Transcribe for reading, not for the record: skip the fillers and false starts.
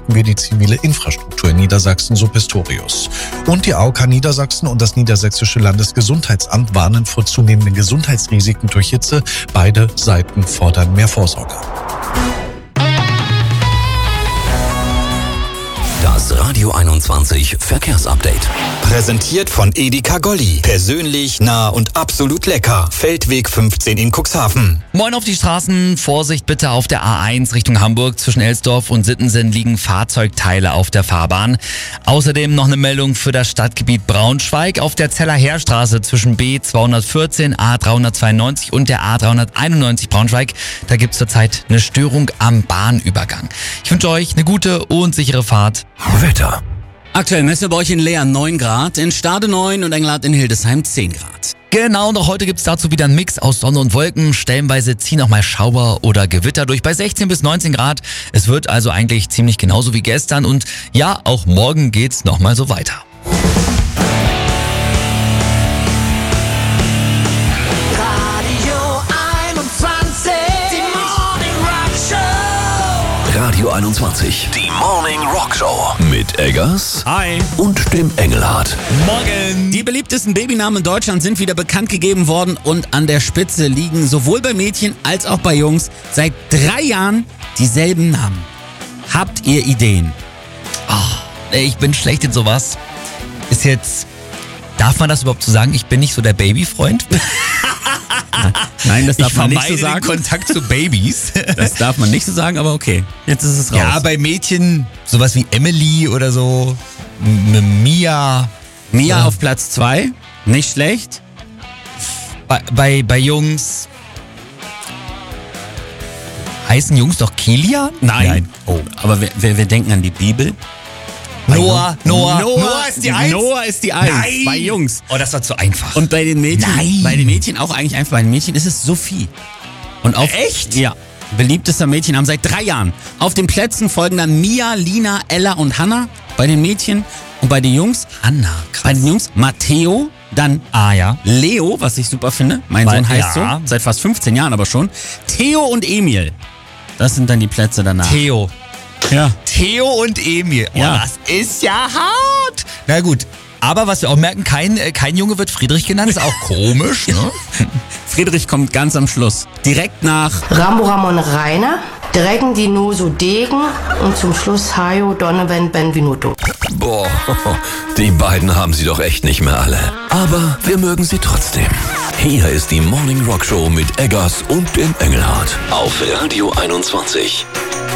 stärken wir die zivile Infrastruktur in Niedersachsen, so Pistorius. Und die AOK Niedersachsen und das Niedersächsische Landesgesundheitsamt warnen vor zunehmenden Gesundheitsrisiken durch Hitze. Beide Seiten fordern mehr Vorsorge. Das Radio 21 Verkehrsupdate. Präsentiert von Edeka Golli. Persönlich, nah und absolut lecker. Feldweg 15 in Cuxhaven. Moin auf die Straßen. Vorsicht bitte auf der A1 Richtung Hamburg. Zwischen Elsdorf und Sittensen liegen Fahrzeugteile auf der Fahrbahn. Außerdem noch eine Meldung für das Stadtgebiet Braunschweig. Auf der Zeller Heerstraße zwischen B214, A392 und der A391 Braunschweig. Da gibt es zurzeit eine Störung am Bahnübergang. Ich wünsche euch eine gute und sichere Fahrt. Wetter. Aktuell messen wir bei euch in Leer 9 Grad, in Stade 9 und Engelhardt in Hildesheim 10 Grad. Genau, noch heute gibt's dazu wieder einen Mix aus Sonne und Wolken. Stellenweise ziehen auch mal Schauer oder Gewitter durch bei 16 bis 19 Grad. Es wird also eigentlich ziemlich genauso wie gestern und ja, auch morgen geht's nochmal so weiter. Radio 21, die Morning Rock Show mit Eggers Hi. und dem Engelhardt. Morgen! Die beliebtesten Babynamen in Deutschland sind wieder bekannt gegeben worden und an der Spitze liegen sowohl bei Mädchen als auch bei Jungs seit 3 Jahren dieselben Namen. Habt ihr Ideen? Ich bin schlecht in sowas. Ist jetzt... Darf man das überhaupt so sagen? Ich bin nicht so der Babyfreund. Nein, das darf Ich man nicht so vermeide sagen. den Kontakt zu Babys. Das darf man nicht so sagen, aber okay. Jetzt ist es raus. Ja, bei Mädchen sowas wie Emily oder so. Mia. Mia auf Platz 2, nicht schlecht. Bei Jungs... Heißen Jungs doch Kilian? Nein. Oh, aber wir denken an die Bibel. Noah ist die Eins. Noah ist die Eins. Nein. Bei Jungs. Oh, das war zu einfach. Und bei den Mädchen, Nein. bei den Mädchen auch eigentlich einfach. Bei den Mädchen ist es Sophie. Und auf, Echt? Ja. Beliebtester Mädchennamen seit 3 Jahren. Auf den Plätzen folgen dann Mia, Lina, Ella und Hannah. Bei den Mädchen. Und bei den Jungs, Anna, krass. bei den Jungs Matteo, dann ja. Leo, was ich super finde. Mein Weil- Sohn heißt ja. so. Seit fast 15 Jahren aber schon. Theo und Emil. Das sind dann die Plätze danach. Theo. Ja. Theo und Emil. Oh, Ja. das ist ja hart. Na gut. Aber was wir auch merken, kein Junge wird Friedrich genannt. Ist auch komisch, ne? Friedrich kommt ganz am Schluss. Direkt nach Rambo Ramon Rainer, Dregen Dinoso Degen und zum Schluss Hayo Donovan Benvenuto. Boah, die beiden haben sie doch echt nicht mehr alle. Aber wir mögen sie trotzdem. Hier ist die Morning Rock Show mit Eggers und dem Engelhardt auf Radio 21.